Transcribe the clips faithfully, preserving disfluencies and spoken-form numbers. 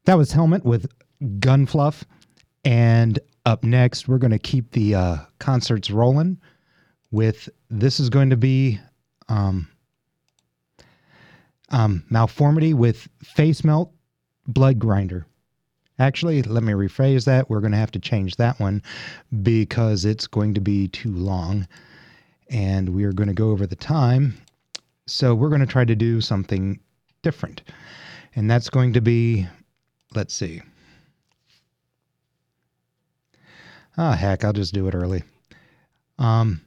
That was Helmet with Gunfluff. And up next, we're going to keep the uh, concerts rolling with, this is going to be um, um, Malformity with Face Melt, Blood Grinder. Actually, let me rephrase that. We're going to have to change that one because it's going to be too long. And we are going to go over the time. So we're going to try to do something different. And that's going to be, let's see. Ah, oh, heck, I'll just do it early. Um,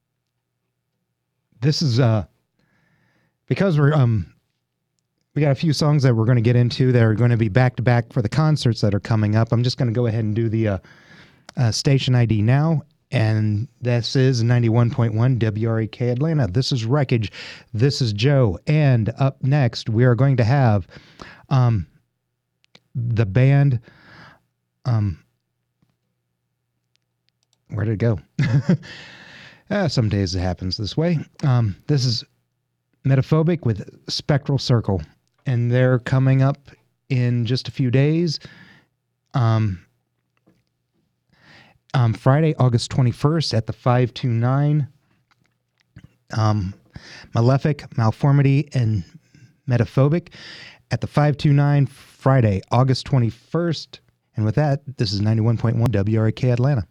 this is, uh, because we're, um, we got a few songs that we're going to get into that are going to be back to back for the concerts that are coming up. I'm just going to go ahead and do the, uh, uh, station I D now. And this is ninety-one point one W R E K Atlanta. This is Wreckage. This is Joe. And up next, we are going to have, um, the band, um, where did it go? uh, some days it happens this way. Um, this is Metaphobic with Spectral Circle, and they're coming up in just a few days. Um, um, Friday, August twenty-first at the five two nine. Um, Malefic, Malformity, and Metaphobic at the five two nine Friday, August twenty-first. And with that, this is ninety-one point one W R K Atlanta.